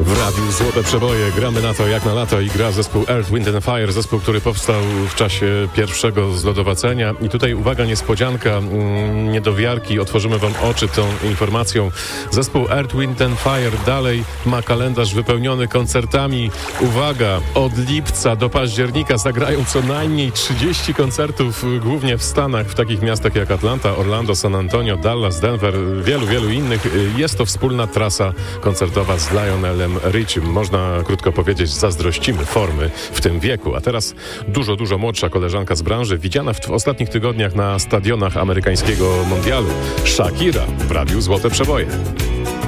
W radiu Złote Przeboje gramy na to jak na lato i gra zespół Earth, Wind and Fire, zespół, który powstał w czasie pierwszego zlodowacenia. I tutaj uwaga, niespodzianka, niedowiarki, otworzymy wam oczy tą informacją. Zespół Earth, Wind and Fire dalej ma kalendarz wypełniony koncertami. Uwaga, od lipca do października zagrają co najmniej 30 koncertów, głównie w Stanach, w takich miastach jak Atlanta, Orlando, San Antonio, Dallas, Denver, wielu innych. Jest to wspólna trasa koncertowa z Lionelem Richiem. Można krótko powiedzieć, zazdrościmy formy w tym wieku. A teraz dużo młodsza koleżanka z branży, widziana w ostatnich tygodniach na stadionach amerykańskiego mundialu. Shakira w radiu Złote Przeboje.